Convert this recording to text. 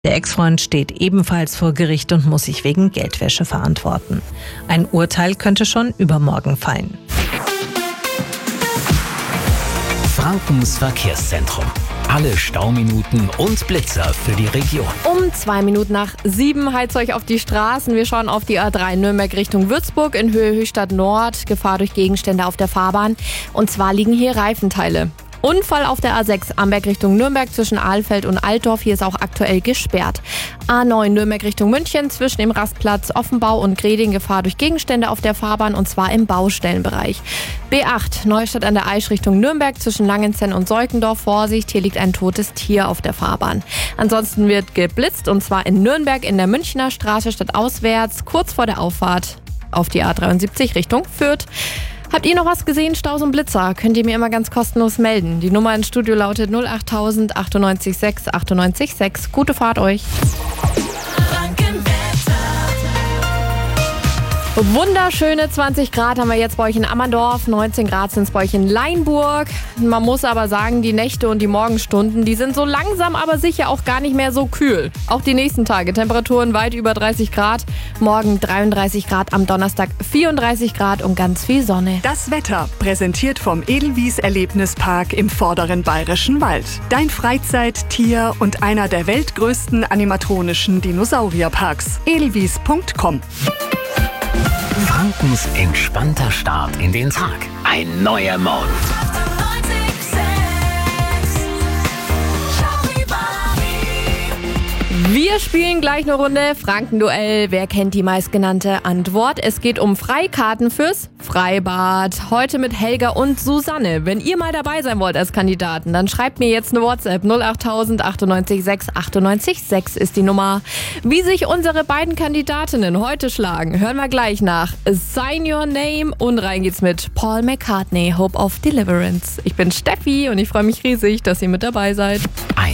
Der Ex-Freund steht ebenfalls vor Gericht und muss sich wegen Geldwäsche verantworten. Ein Urteil könnte schon übermorgen fallen. Frankens Verkehrszentrum. Alle Stauminuten und Blitzer für die Region. Um 2 Minuten nach 7 heizt euch auf die Straßen. Wir schauen auf die A3 Nürnberg Richtung Würzburg in Höhe Höchstadt Nord. Gefahr durch Gegenstände auf der Fahrbahn. Und zwar liegen hier Reifenteile. Unfall auf der A6 Amberg Richtung Nürnberg zwischen Ahlfeld und Altdorf. Hier ist auch aktuell gesperrt. A9 Nürnberg Richtung München zwischen dem Rastplatz Offenbau und Greding. Gefahr durch Gegenstände auf der Fahrbahn und zwar im Baustellenbereich. B8 Neustadt an der Aisch Richtung Nürnberg zwischen Langenzenn und Seukendorf. Vorsicht, hier liegt ein totes Tier auf der Fahrbahn. Ansonsten wird geblitzt und zwar in Nürnberg in der Münchner Straße stadtauswärts kurz vor der Auffahrt auf die A73 Richtung Fürth. Habt ihr noch was gesehen, Staus und Blitzer? Könnt ihr mir immer ganz kostenlos melden. Die Nummer ins Studio lautet 08000 98 6 98 6. Gute Fahrt euch. Wunderschöne 20 Grad haben wir jetzt bei euch in Ammerndorf, 19 Grad sind es bei euch in Leinburg. Man muss aber sagen, die Nächte und die Morgenstunden, die sind so langsam aber sicher auch gar nicht mehr so kühl. Auch die nächsten Tage, Temperaturen weit über 30 Grad, morgen 33 Grad, am Donnerstag 34 Grad und ganz viel Sonne. Das Wetter präsentiert vom Edelwies Erlebnispark im Vorderen Bayerischen Wald. Dein Freizeit-, Tier- und einer der weltgrößten animatronischen Dinosaurierparks. Edelwies.com. Frankens entspannter Start in den Tag. Ein neuer Morgen. Wir spielen gleich eine Runde Frankenduell. Wer kennt die meistgenannte Antwort? Es geht um Freikarten fürs Freibad. Heute mit Helga und Susanne. Wenn ihr mal dabei sein wollt als Kandidaten, dann schreibt mir jetzt eine WhatsApp. 08000 98 6 98 6 ist die Nummer. Wie sich unsere beiden Kandidatinnen heute schlagen, hören wir gleich nach. Sign Your Name und rein geht's mit Paul McCartney, Hope of Deliverance. Ich bin Steffi und ich freue mich riesig, dass ihr mit dabei seid.